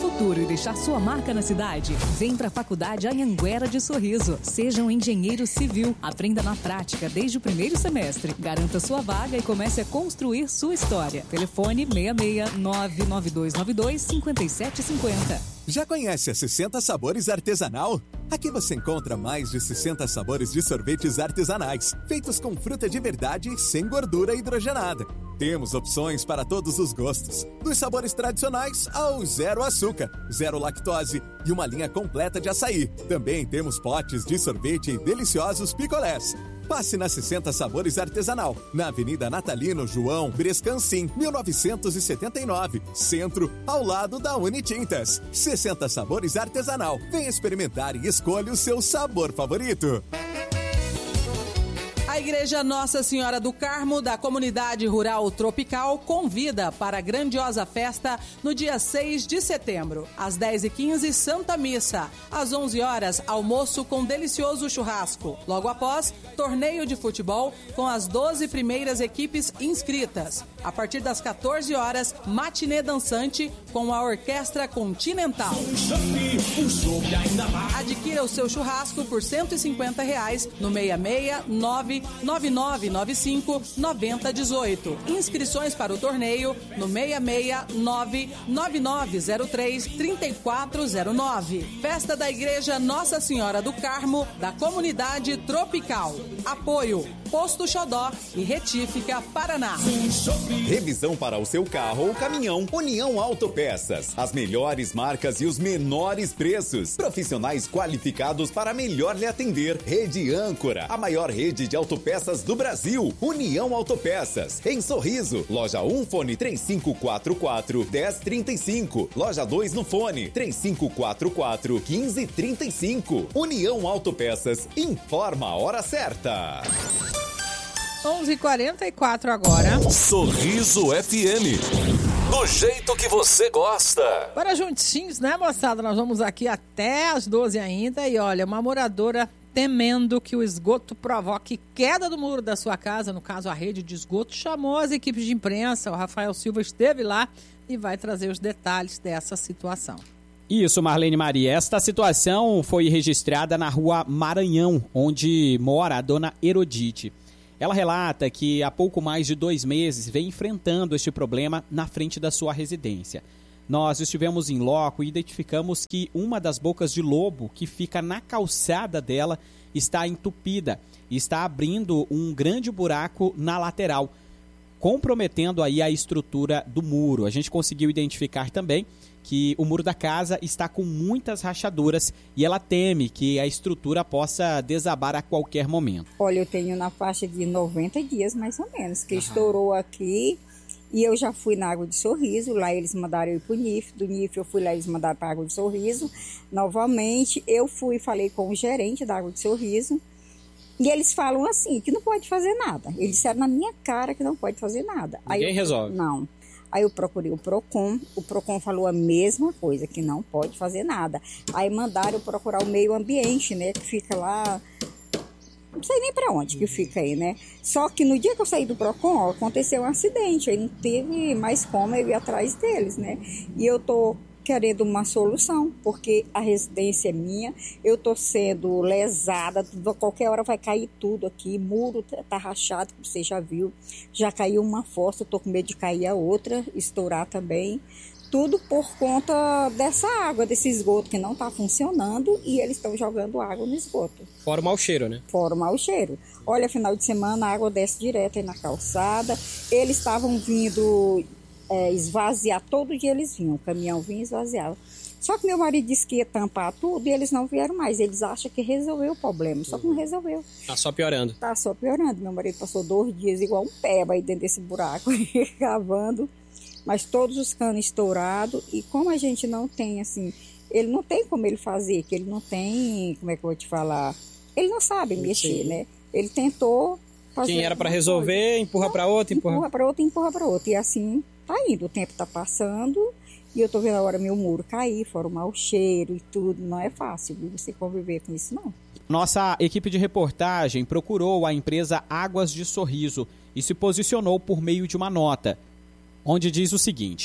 futuro e deixar sua marca na cidade? Vem para a Faculdade Anhanguera de Sorriso. Seja um engenheiro civil. Aprenda na prática desde o primeiro semestre. Garanta sua vaga e comece a construir sua história. Telefone 66992925750. Já conhece a 60 Sabores Artesanal? Aqui você encontra mais de 60 sabores de sorvetes artesanais, feitos com fruta de verdade e sem gordura hidrogenada. Temos opções para todos os gostos, dos sabores tradicionais ao zero açúcar, zero lactose e uma linha completa de açaí. Também temos potes de sorvete e deliciosos picolés. Passe na 60 Sabores Artesanal, na Avenida Natalino João Brescancin, 1979, Centro, ao lado da Unitintas. 60 Sabores Artesanal. Venha experimentar e escolha o seu sabor favorito. A Igreja Nossa Senhora do Carmo, da Comunidade Rural Tropical, convida para a grandiosa festa no dia 6 de setembro. Às 10h15, Santa Missa. Às 11 horas, almoço com delicioso churrasco. Logo após, torneio de futebol com as 12 primeiras equipes inscritas. A partir das 14 horas, matinê dançante com a Orquestra Continental. Adquira o seu churrasco por R$150 no 669-9995-9018. Inscrições para o torneio no 669-9903-3409. Festa da Igreja Nossa Senhora do Carmo, da Comunidade Tropical. Apoio Posto Xodó e Retífica Paraná. Revisão para o seu carro ou caminhão. União Autopeças. As melhores marcas e os menores preços. Profissionais qualificados para melhor lhe atender. Rede Âncora, a maior rede de autopeças do Brasil. União Autopeças. Em Sorriso. Loja 1, fone 3544-1035. Loja 2 no fone 3544-1535. União Autopeças. Informa a hora certa. 11h44 agora. Sorriso FM. Do jeito que você gosta. Para juntinhos, né, moçada? Nós vamos aqui até as 12 ainda. E olha, uma moradora temendo que o esgoto provoque queda do muro da sua casa, no caso a rede de esgoto, chamou as equipes de imprensa. O Rafael Silva esteve lá e vai trazer os detalhes dessa situação. Isso, Marlene Maria. Esta situação foi registrada na rua Maranhão, onde mora a dona Herodite. Ela relata que há pouco mais de 2 meses vem enfrentando este problema na frente da sua residência. Nós estivemos em loco e identificamos que uma das bocas de lobo que fica na calçada dela está entupida e está abrindo um grande buraco na lateral, comprometendo aí a estrutura do muro. A gente conseguiu identificar também que o muro da casa está com muitas rachaduras e ela teme que a estrutura possa desabar a qualquer momento. Olha, eu tenho na faixa de 90 dias, mais ou menos, que estourou aqui e eu já fui na Água de Sorriso, lá eles mandaram eu ir para o NIF, do NIF eu fui lá, eles mandaram para a Água de Sorriso. Novamente, eu fui e falei com o gerente da Água de Sorriso e eles falam assim, que não pode fazer nada. Eles disseram na minha cara que não pode fazer nada. Ninguém resolve? Não. Aí eu procurei o Procon falou a mesma coisa, que não pode fazer nada. Aí mandaram eu procurar o meio ambiente, né, que fica lá, não sei nem para onde que fica aí, né. Só que no dia que eu saí do Procon, aconteceu um acidente, aí não teve mais como eu ir atrás deles, né. E eu tô querendo uma solução, porque a residência é minha, eu tô sendo lesada, a qualquer hora vai cair tudo aqui, muro tá rachado, como você já viu, já caiu uma fossa, eu tô com medo de cair a outra, estourar também, tudo por conta dessa água, desse esgoto que não tá funcionando e eles estão jogando água no esgoto. Fora o mau cheiro, né? Fora o mau cheiro. Olha, final de semana a água desce direto aí na calçada, eles estavam vindo esvaziar, todo dia eles vinham, o caminhão vinha e esvaziava. Só que meu marido disse que ia tampar tudo e eles não vieram mais, eles acham que resolveu o problema, só que não resolveu. Tá só piorando. Tá só piorando, meu marido passou 2 dias igual um peba aí dentro desse buraco, cavando, mas todos os canos estourados e como a gente não tem assim, ele não tem como ele fazer, que ele não tem, como é que eu vou te falar, ele não sabe mexer, né? Ele tentou fazer. Quem era para resolver, empurra para outro, empurra para outro, e assim tá indo, o tempo tá passando e eu tô vendo agora meu muro cair, fora o mau cheiro e tudo, não é fácil você conviver com isso, não. Nossa equipe de reportagem procurou a empresa Águas de Sorriso e se posicionou por meio de uma nota, onde diz o seguinte: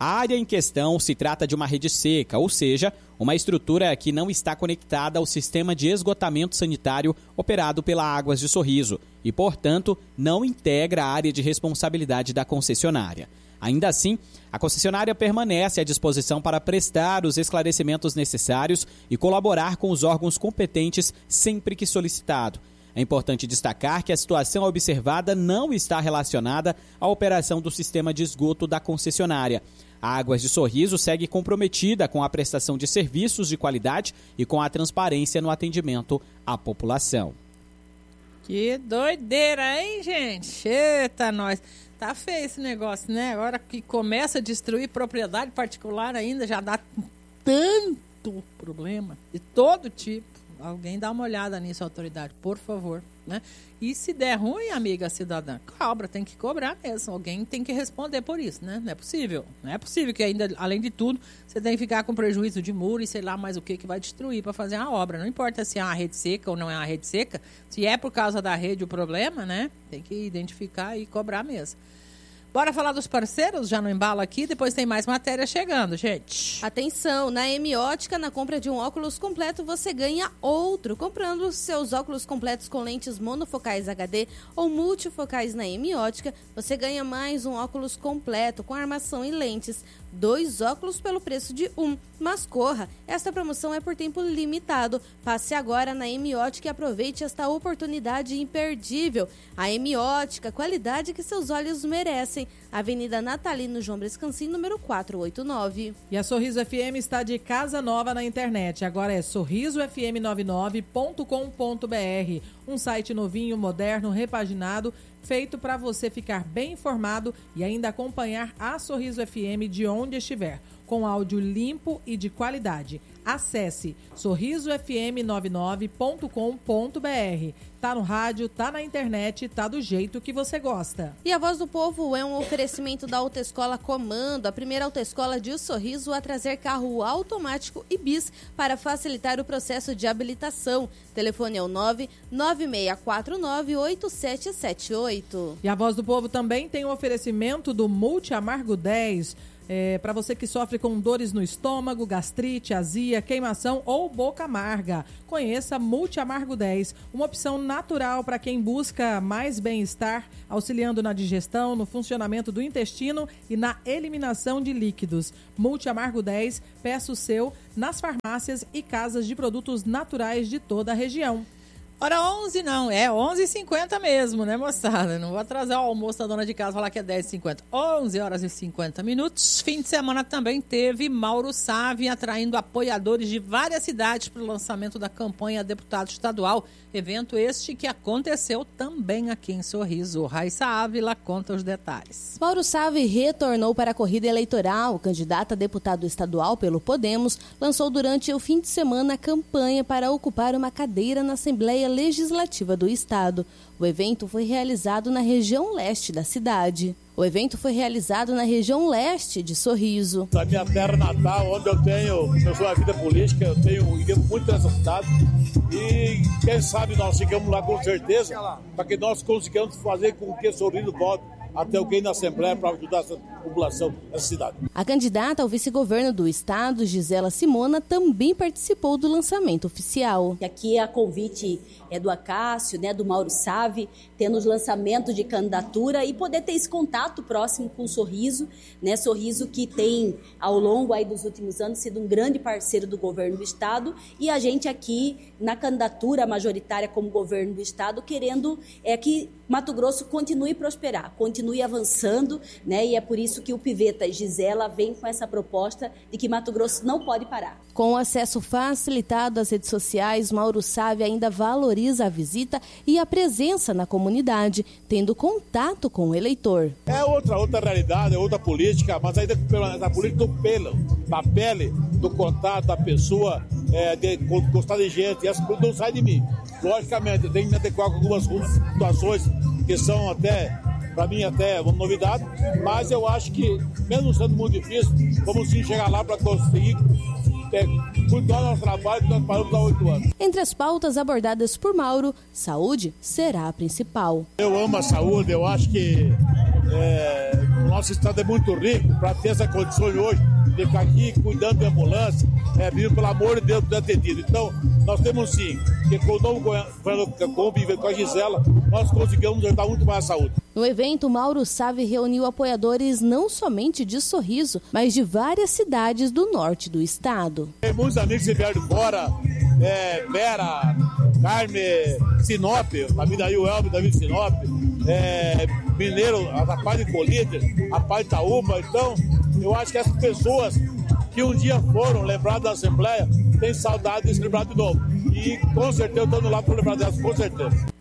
A área em questão se trata de uma rede seca, ou seja, uma estrutura que não está conectada ao sistema de esgotamento sanitário operado pela Águas de Sorriso e, portanto, não integra a área de responsabilidade da concessionária. Ainda assim, a concessionária permanece à disposição para prestar os esclarecimentos necessários e colaborar com os órgãos competentes sempre que solicitado. É importante destacar que a situação observada não está relacionada à operação do sistema de esgoto da concessionária. A Águas de Sorriso segue comprometida com a prestação de serviços de qualidade e com a transparência no atendimento à população. Que doideira, hein, gente? Eita, nós. Tá feio esse negócio, né? Agora que começa a destruir propriedade particular ainda, já dá tanto problema de todo tipo. Alguém dá uma olhada nisso, autoridade, por favor, né? E se der ruim, amiga cidadã, cobra, tem que cobrar mesmo. Alguém tem que responder por isso, né? Não é possível. Não é possível que ainda, além de tudo, você tem que ficar com prejuízo de muro e sei lá mais o que vai destruir para fazer a obra. Não importa se é uma rede seca ou não é uma rede seca. Se é por causa da rede o problema, né? Tem que identificar e cobrar mesmo. Bora falar dos parceiros, já no embalo aqui, depois tem mais matéria chegando, gente. Atenção, na Hemiótica, na compra de um óculos completo, você ganha outro. Comprando seus óculos completos com lentes monofocais HD ou multifocais na Hemiótica, você ganha mais um óculos completo com armação e lentes. 2 óculos pelo preço de 1. Mas corra, esta promoção é por tempo limitado. Passe agora na Hemiótica e aproveite esta oportunidade imperdível. A Hemiótica, qualidade que seus olhos merecem. Avenida Natalino João Brescancin, número 489. E a Sorriso FM está de casa nova na internet. Agora é sorrisofm99.com.br. Um site novinho, moderno, repaginado, feito para você ficar bem informado e ainda acompanhar a Sorriso FM de onde estiver, com áudio limpo e de qualidade. Acesse sorrisofm99.com.br. Tá no rádio, tá na internet, tá do jeito que você gosta. E a Voz do Povo é um oferecimento da Autoescola Comando, a primeira autoescola de Sorriso a trazer carro automático e bis para facilitar o processo de habilitação. Telefone é o 996498778. E a Voz do Povo também tem um oferecimento do Multi Amargo 10. Para você que sofre com dores no estômago, gastrite, azia, queimação ou boca amarga. Conheça Multi Amargo 10, uma opção natural para quem busca mais bem-estar, auxiliando na digestão, no funcionamento do intestino e na eliminação de líquidos. Multi Amargo 10, peça o seu nas farmácias e casas de produtos naturais de toda a região. Hora 11 não, é 11h50 mesmo, né, moçada? Não vou atrasar o almoço da dona de casa, falar que é 10h50. 11 horas e 50 minutos. Fim de semana também teve Mauro Sávio atraindo apoiadores de várias cidades para o lançamento da campanha Deputado Estadual. Evento este que aconteceu também aqui em Sorriso. Raíssa Ávila conta os detalhes. Mauro Sávio retornou para a corrida eleitoral. O candidato a deputado estadual pelo Podemos lançou durante o fim de semana a campanha para ocupar uma cadeira na Assembleia Legislativa do Estado. O evento foi realizado na região leste da cidade. O evento foi realizado na região leste de Sorriso. Na minha terra natal, onde eu sou a vida política, eu tenho muito nessa cidade. E quem sabe nós chegamos lá com certeza, para que nós consigamos fazer com que Sorriso volte até alguém na Assembleia para ajudar essa população dessa cidade. A candidata ao vice-governo do estado, Gisela Simona, também participou do lançamento oficial. Aqui a convite é do Acácio, né, do Mauro Sávio, tendo os lançamentos de candidatura e poder ter esse contato próximo com o Sorriso, né, Sorriso que tem ao longo aí dos últimos anos sido um grande parceiro do governo do estado e a gente aqui na candidatura majoritária como governo do estado querendo que Mato Grosso continue a prosperar, continue avançando, né, e é por isso que o Piveta e Gisela vem com essa proposta de que Mato Grosso não pode parar. Com o acesso facilitado às redes sociais, Mauro Sávio ainda valoriza a visita e a presença na comunidade, tendo contato com o eleitor. É outra realidade, é outra política, mas ainda a política do da pele, do contato da pessoa, de gostar de gente, e essa política não sai de mim. Logicamente, eu tenho que me adequar com algumas situações que são até, para mim, até uma novidade, mas eu acho que, mesmo sendo muito difícil, vamos sim chegar lá para conseguir cuidar do nosso trabalho que nós paramos há 8 anos. Entre as pautas abordadas por Mauro, saúde será a principal. Eu amo a saúde, eu acho que nosso estado é muito rico para ter essa condição hoje de ficar aqui cuidando da ambulância, vindo, pelo amor de Deus, atendido. Então, nós temos sim, que com o novo governador que convive com a Gisela, nós conseguimos ajudar muito mais a saúde. No evento, Mauro Sávio reuniu apoiadores não somente de Sorriso, mas de várias cidades do norte do estado. Tem muitos amigos que vieram de fora, Vera, Carme, Sinop, família aí, o Elvio, David Sinop, Mineiro, a parte de Colíder, a parte de Itaúba. Então, eu acho que essas pessoas que um dia foram lembradas da Assembleia têm saudade de se lembrar de novo. E com certeza eu estou no lado para lembrar delas, com certeza.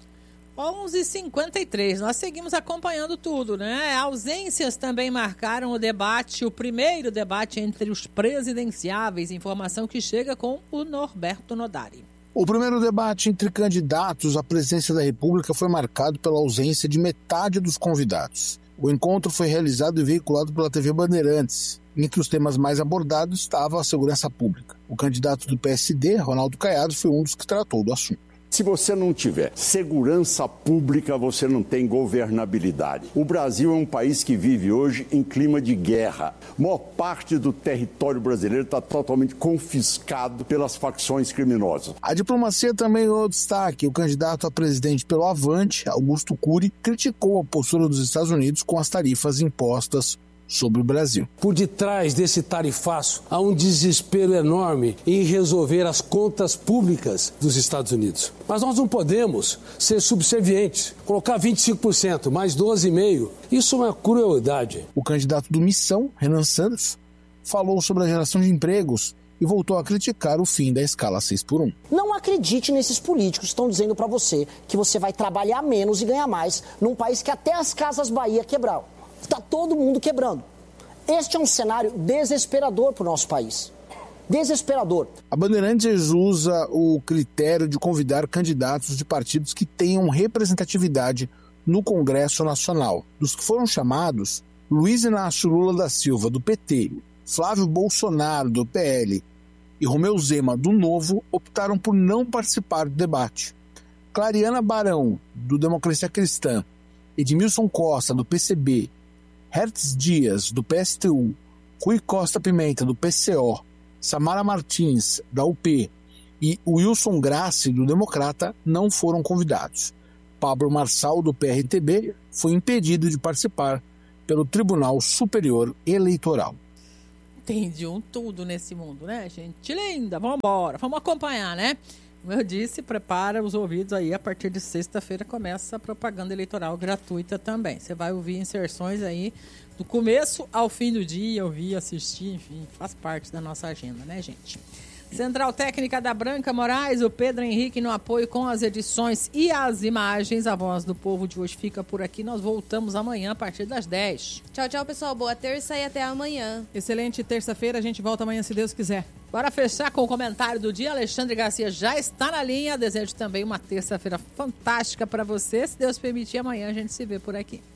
11h53, nós seguimos acompanhando tudo, né? Ausências também marcaram o debate, o primeiro debate entre os presidenciáveis, informação que chega com o Norberto Nodari. O primeiro debate entre candidatos à presidência da República foi marcado pela ausência de metade dos convidados. O encontro foi realizado e veiculado pela TV Bandeirantes. Entre os temas mais abordados estava a segurança pública. O candidato do PSD, Ronaldo Caiado, foi um dos que tratou do assunto. Se você não tiver segurança pública, você não tem governabilidade. O Brasil é um país que vive hoje em clima de guerra. A maior parte do território brasileiro está totalmente confiscado pelas facções criminosas. A diplomacia também ganhou destaque. O candidato a presidente pelo Avante, Augusto Cury, criticou a postura dos Estados Unidos com as tarifas impostas sobre o Brasil. Por detrás desse tarifaço há um desespero enorme em resolver as contas públicas dos Estados Unidos. Mas nós não podemos ser subservientes, colocar 25%, mais 12,5%. Isso é uma crueldade. O candidato do Missão, Renan Santos, falou sobre a geração de empregos e voltou a criticar o fim da escala 6x1. Não acredite nesses políticos que estão dizendo para você que você vai trabalhar menos e ganhar mais num país que até as Casas Bahia quebraram. Está todo mundo quebrando. Este é um cenário desesperador para o nosso país. Desesperador. A Bandeirantes usa o critério de convidar candidatos de partidos que tenham representatividade no Congresso Nacional. Dos que foram chamados, Luiz Inácio Lula da Silva, do PT, Flávio Bolsonaro, do PL e Romeu Zema, do Novo, optaram por não participar do debate. Clariana Barão, do Democracia Cristã, Edmilson Costa, do PCB, Hertz Dias, do PSTU, Rui Costa Pimenta, do PCO, Samara Martins, da UP e Wilson Grassi, do Democrata, não foram convidados. Pablo Marçal, do PRTB, foi impedido de participar pelo Tribunal Superior Eleitoral. Entendi tudo nesse mundo, né, gente? Linda, vamos embora, vamos acompanhar, né? Como eu disse, prepara os ouvidos aí, a partir de sexta-feira começa a propaganda eleitoral gratuita também. Você vai ouvir inserções aí do começo ao fim do dia, ouvir, assistir, enfim, faz parte da nossa agenda, né, gente? Central Técnica da Branca Moraes, o Pedro Henrique no apoio com as edições e as imagens. A Voz do Povo de hoje fica por aqui. Nós voltamos amanhã a partir das 10. Tchau, tchau, pessoal. Boa terça e até amanhã. Excelente terça-feira. A gente volta amanhã, se Deus quiser. Para fechar com o comentário do dia, Alexandre Garcia já está na linha. Desejo também uma terça-feira fantástica para você. Se Deus permitir, amanhã a gente se vê por aqui.